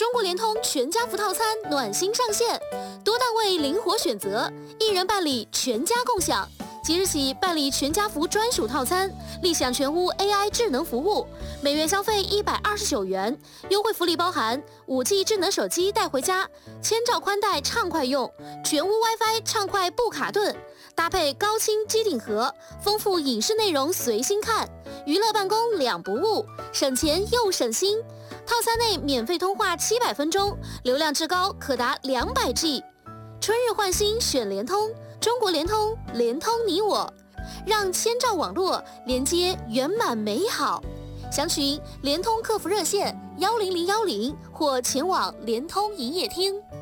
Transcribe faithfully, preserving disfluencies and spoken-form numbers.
中国联通全家福套餐暖心上线，多单位灵活选择，一人办理全家共享。即日起办理全家福专属套餐，立享全屋 A I 智能服务，每月消费一百二十九元，优惠福利包含 五 G 智能手机带回家，千兆宽带畅快用，全屋 WiFi 畅快不卡顿，搭配高清机顶盒，丰富影视内容随心看，娱乐办公两不误，省钱又省心。套餐内免费通话七百分钟，流量至高可达两百 G。春日换新选联通，中国联通，联通你我，让千兆网络连接圆满美好。详询联通客服热线幺零零幺零或前往联通营业厅。